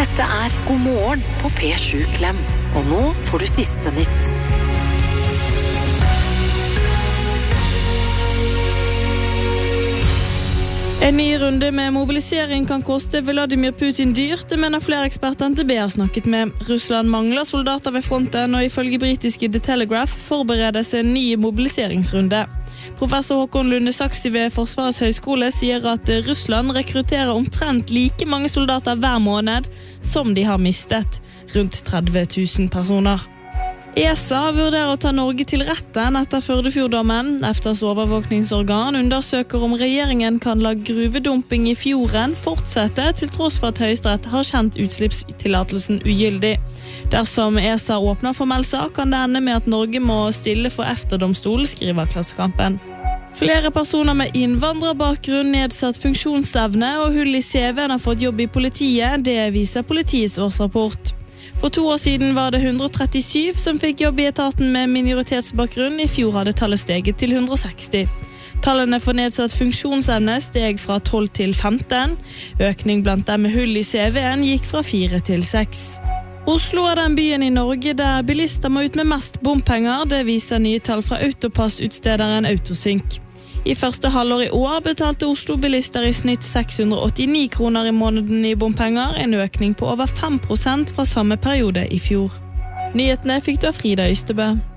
Dette God morgen på P7 Klem. Og nå får du siste nytt. En ny runde med mobilisering kan koste Vladimir Putin dyrt, det mener flere eksperter NTB har snakket med. Russland mangler soldater ved fronten, og ifølge britiske The Telegraph forberedes en ny mobiliseringsrunde. Professor Håkon Lunde Saksi ved Forsvarets høgskole sier at Russland rekrutterer omtrent like mange soldater hver måned som de har mistet, rundt 30 000 personer. ESA vurderer å ta Norge til retten etter Førdefjorddommen. EFTAs overvåkningsorgan undersøker om regjeringen kan la gruvedumping i fjorden fortsette til tross for at Høyesterett har kjent utslippstillatelsen ugyldig. Dersom ESA åpner formell sak, kan det ende med at Norge må stille for EFTA-domstolen, skriver Klassekampen. Flere personer med innvandrerbakgrunn, nedsatt funksjonsevne og hull i CV-en har fått jobb i politiet, det viser politiets årsrapport. For 2 år siden var det 137 som fikk jobb i etaten med minoritetsbakgrunn. I fjor hadde tallet steget til 160. Tallene for nedsatt funksjonsevne steg fra 12 til 15. Økning blant dem med hull i CV-en gikk fra 4 til 6. Oslo den byen i Norge der bilister må ut med mest bompenger. Det viser nye tall fra Autopass-utstederen Autosync. I første halvår i år betalte Oslo-bilister i snitt 689 kroner i måneden i bompenger, en økning på over 5% fra samme periode i fjor. Nyhetene fikk du av Frida Ystebø.